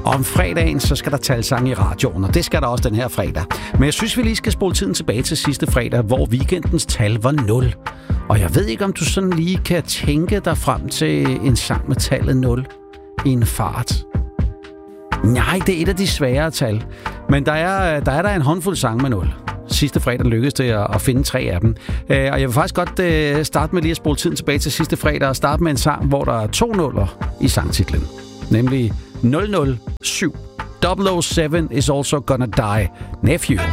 Om fredagen, så skal der tale sang i radioen, og det skal der også den her fredag. Men jeg synes, vi lige skal spole tiden tilbage til sidste fredag, hvor weekendens tal var 0. Og jeg ved ikke, om du sådan lige kan tænke dig frem til en sang med tallet 0 i en fart. Nej, det er et af de sværere tal. Men der er en håndfuld sange med 0. Sidste fredag lykkedes det at finde 3 af dem. Og jeg vil faktisk godt starte med lige at spole tiden tilbage til sidste fredag og starte med en sang, hvor der er 2 nuller i sangtitlen. Nemlig 007. 007 is also gonna die. Nephew.